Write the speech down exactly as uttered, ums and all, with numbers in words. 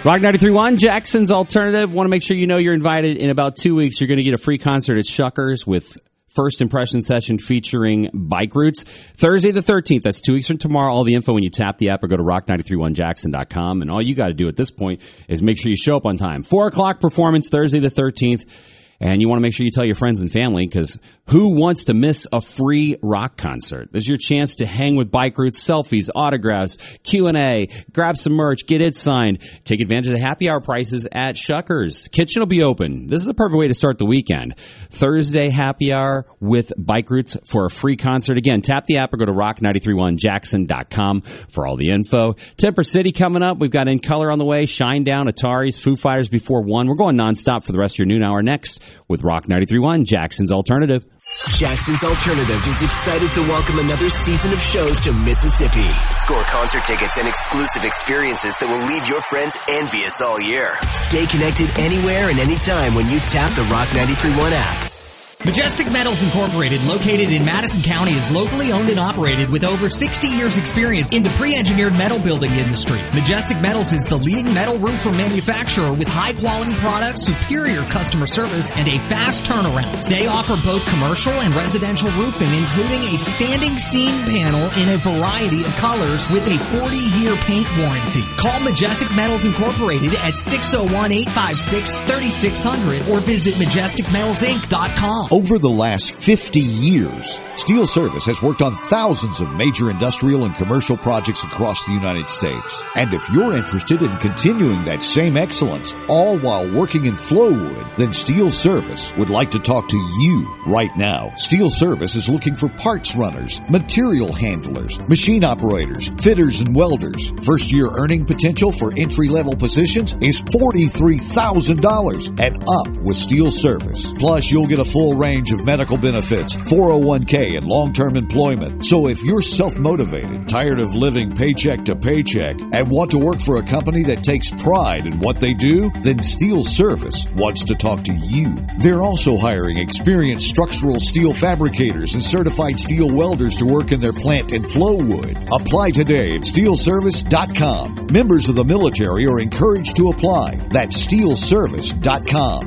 Rock ninety-three point one, Jackson's Alternative. Want to make sure you know you're invited. In about two weeks, you're going to get a free concert at Shuckers with First Impression Session featuring Bike Roots. Thursday the thirteenth, that's two weeks from tomorrow. All the info when you tap the app or go to rock nine three one jackson dot com. And all you got to do at this point is make sure you show up on time. four o'clock performance, Thursday the thirteenth. And you want to make sure you tell your friends and family, because who wants to miss a free rock concert? There's your chance to hang with Bike Roots, selfies, autographs, Q and A, grab some merch, get it signed. Take advantage of the happy hour prices at Shuckers. Kitchen will be open. This is the perfect way to start the weekend. Thursday happy hour with Bike Roots for a free concert. Again, tap the app or go to rock nine three one jackson dot com for all the info. Temper City coming up. We've got In Color on the way, Shinedown, Ataris, Foo Fighters before one. We're going nonstop for the rest of your noon hour next with Rock ninety-three point one, Jackson's Alternative. Jackson's Alternative is excited to welcome another season of shows to Mississippi. Score concert tickets and exclusive experiences that will leave your friends envious all year. Stay connected anywhere and anytime when you tap the Rock ninety-three point one app. Majestic Metals Incorporated, located in Madison County, is locally owned and operated with over sixty years experience in the pre-engineered metal building industry. Majestic Metals is the leading metal roofer manufacturer with high-quality products, superior customer service, and a fast turnaround. They offer both commercial and residential roofing, including a standing seam panel in a variety of colors with a forty-year paint warranty. Call Majestic Metals Incorporated at six oh one, eight five six, three six zero zero or visit majestic metals inc dot com. Over the last fifty years, Steel Service has worked on thousands of major industrial and commercial projects across the United States. And if you're interested in continuing that same excellence, all while working in Flowwood, then Steel Service would like to talk to you right now. Steel Service is looking for parts runners, material handlers, machine operators, fitters, and welders. First year earning potential for entry-level positions is forty-three thousand dollars and up with Steel Service. Plus, you'll get a full range of medical benefits, four oh one k, and long-term employment. So if you're self-motivated, tired of living paycheck to paycheck, and want to work for a company that takes pride in what they do, then Steel Service wants to talk to you. They're also hiring experienced structural steel fabricators and certified steel welders to work in their plant in Flowwood. Apply today at steel service dot com. Members of the military are encouraged to apply. That's steel service dot com.